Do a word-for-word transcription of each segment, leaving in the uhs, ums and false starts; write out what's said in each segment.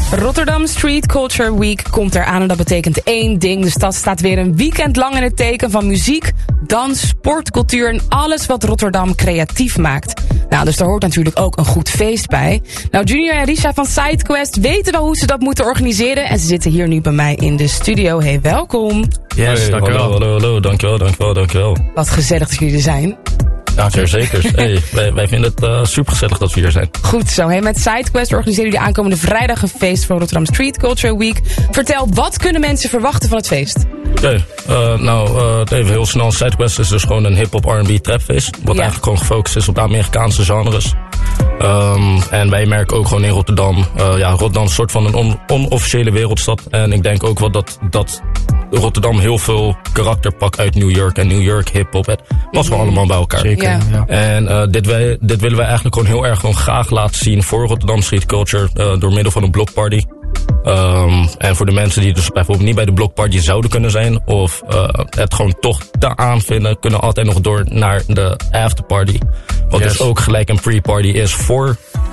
Rotterdam Street Culture Week komt eraan en dat betekent één ding. De stad staat weer een weekend lang in het teken van muziek, dans, sport, cultuur en alles wat Rotterdam creatief maakt. Nou, dus daar hoort natuurlijk ook een goed feest bij. Nou, Junior en Risha van SideQuest weten wel hoe ze dat moeten organiseren en ze zitten hier nu bij mij in de studio. Hey, welkom. Yes, hey, dankjewel. Hallo, hallo, hallo, dankjewel, dankjewel, dankjewel. Wat gezellig dat jullie er zijn. Ja, zeker. Hey, wij, wij vinden het uh, super gezellig dat we hier zijn. Goed zo. Hey, met SideQuest organiseren jullie aankomende vrijdag een feest voor Rotterdam Street Culture Week. Vertel, wat kunnen mensen verwachten van het feest? Oké, okay, uh, nou uh, even heel snel. SideQuest is dus gewoon een hip-hop R en B trapfeest. Wat ja. eigenlijk gewoon gefocust is op de Amerikaanse genres. Um, en wij merken ook gewoon in Rotterdam. Uh, ja, Rotterdam is een soort van een on- onofficiële wereldstad. En ik denk ook wel dat, dat Rotterdam heel veel karakter pakt uit New York. En New York, hip-hop, het past gewoon allemaal bij elkaar. Zeker, ja. Ja. En uh, dit, wij, dit willen wij eigenlijk gewoon heel erg gewoon graag laten zien voor Rotterdam Street Culture. Uh, door middel van een blockparty. Um, en voor de mensen die dus bijvoorbeeld niet bij de blockparty zouden kunnen zijn, of uh, het gewoon toch te aanvinden, kunnen altijd nog door naar de afterparty. Wat yes. dus ook gelijk een pre-party is voor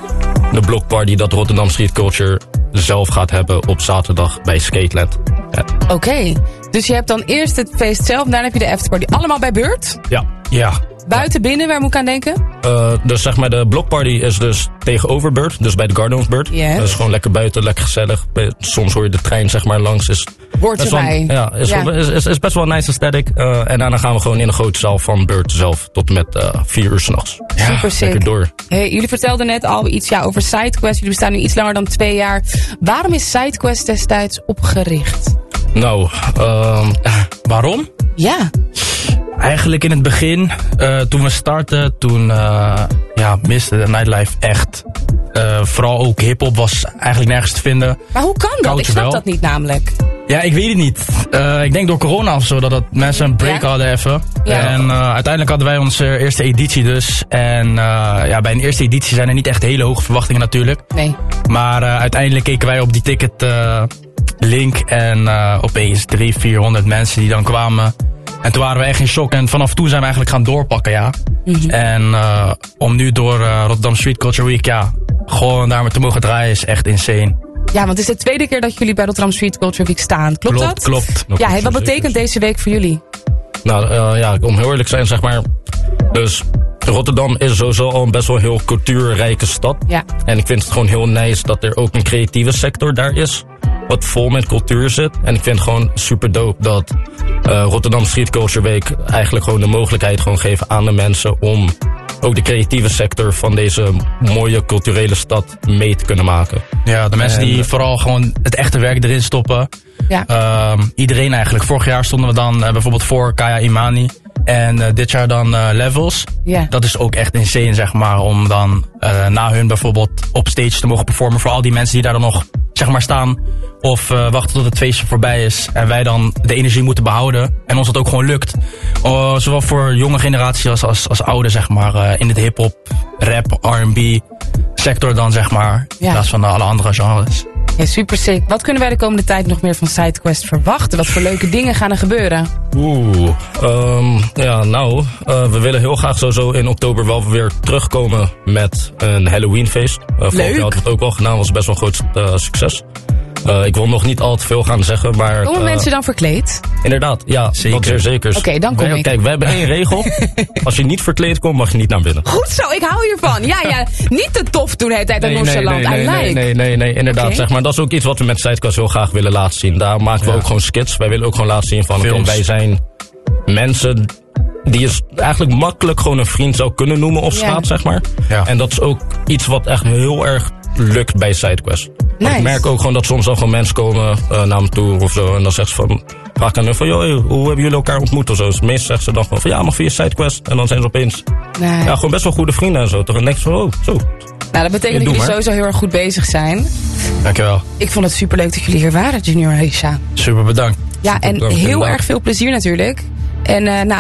de blockparty dat Rotterdam Street Culture zelf gaat hebben op zaterdag bij Skateland. Ja. Oké, okay. Dus je hebt dan eerst het feest zelf, daarna heb je de afterparty. Allemaal bij beurt? Ja, ja. Buiten, binnen, waar moet ik aan denken? Uh, dus zeg maar, de blockparty is dus tegenover beurt, dus bij de Gardenbeurt. Yes. Dat is gewoon lekker buiten, lekker gezellig. Soms hoor je de trein zeg maar langs. Is Hoort erbij. Wel, ja, is, ja. Wel, is, is, is best wel een nice aesthetic. Uh, en daarna gaan we gewoon in de grote zaal van beurt zelf tot met uh, vier uur 's nachts. Ja, super sick. Lekker door. Hey, jullie vertelden net al iets ja, over SideQuest. Jullie bestaan nu iets langer dan twee jaar. Waarom is SideQuest destijds opgericht? Nou, uh, waarom? Ja. Eigenlijk in het begin, uh, toen we startten, toen uh, ja, miste de nightlife echt. Uh, vooral ook hiphop was eigenlijk nergens te vinden. Maar hoe kan dat? Culture ik snap wel. Dat niet namelijk. Ja, ik weet het niet. Uh, ik denk door corona of zo, dat, dat mensen een break ja? hadden even. Ja. En uh, uiteindelijk hadden wij onze eerste editie dus. En uh, ja, bij een eerste editie zijn er niet echt hele hoge verwachtingen natuurlijk. Nee. Maar uh, uiteindelijk keken wij op die ticket uh, link en uh, opeens driehonderd, vierhonderd mensen die dan kwamen. En toen waren we echt in shock. En vanaf toen zijn we eigenlijk gaan doorpakken, ja. Mm-hmm. En uh, om nu door uh, Rotterdam Street Culture Week, ja, gewoon daar maar te mogen draaien is echt insane. Ja, want het is de tweede keer dat jullie bij Rotterdam Street Culture Week staan. Klopt, klopt dat? Klopt. Ja, hey, wat betekent deze week voor jullie? Nou, uh, ja, om heel eerlijk te zijn, zeg maar. Dus Rotterdam is sowieso al een best wel heel cultuurrijke stad. Ja. En ik vind het gewoon heel nice dat er ook een creatieve sector daar is. Wat vol met cultuur zit. En ik vind het gewoon super dope dat uh, Rotterdam Street Culture Week eigenlijk gewoon de mogelijkheid gewoon geven aan de mensen om ook de creatieve sector van deze mooie culturele stad mee te kunnen maken. Ja, de mensen en, die vooral gewoon het echte werk erin stoppen. Ja. Uh, iedereen eigenlijk. Vorig jaar stonden we dan uh, bijvoorbeeld voor Kaya Imani. En uh, dit jaar dan uh, Levels. Yeah. Dat is ook echt insane, zeg maar. Om dan uh, na hun bijvoorbeeld op stage te mogen performen. Voor al die mensen die daar dan nog, zeg maar, staan. Of uh, wachten tot het feestje voorbij is. En wij dan de energie moeten behouden. En ons dat ook gewoon lukt. Uh, zowel voor jonge generatie als, als, als oude, zeg maar. Uh, in het hip-hop, rap, R en B sector dan, zeg maar. Ja. In plaats van alle andere genres. Ja, super sick. Wat kunnen wij de komende tijd nog meer van SideQuest verwachten? Wat voor leuke dingen gaan er gebeuren? Oeh, um, ja, nou, uh, we willen heel graag sowieso in oktober wel weer terugkomen met een Halloweenfeest. Uh, Leuk. Vorig jaar hadden we het ook al gedaan, was best wel een groot uh, succes. Uh, ik wil nog niet al te veel gaan zeggen, maar... Komen uh, mensen dan verkleed? Inderdaad, ja, zeker. Dat is zeker. Oké, okay, dan kom wij, ik. Kijk, we hebben één regel. Als je niet verkleed komt, mag je niet naar binnen. Goed zo, ik hou hiervan. Ja, ja, niet te tof doen de hele tijd aan nee, nonchalant. nee, nee, I nee, like. nee, nee, nee, inderdaad. Okay. Zeg maar, dat is ook iets wat we met SideQuest heel graag willen laten zien. Daar maken we ja. ook gewoon skits. Wij willen ook gewoon laten zien van, okay, wij zijn mensen die je eigenlijk makkelijk gewoon een vriend zou kunnen noemen op straat, ja. zeg maar. Ja. En dat is ook iets wat echt heel erg lukt bij SideQuest. Nice. Ik merk ook gewoon dat soms dan gewoon mensen komen uh, naar me toe of zo. En dan zegt ze van, vraag ik aan hun van, joh, hoe hebben jullie elkaar ontmoet of zo. Dus meestal zeggen ze dan van, van ja, maar via SideQuest. En dan zijn ze opeens, nee. ja, gewoon best wel goede vrienden en zo. Toch? En dan denk je van, oh, zo. Nou, dat betekent ja, dat jullie maar. sowieso heel erg goed bezig zijn. Dankjewel. Ik vond het superleuk dat jullie hier waren, Junior en Risha. Super bedankt. Ja, super en bedankt, heel inderdaad. erg veel plezier natuurlijk. En uh, nou,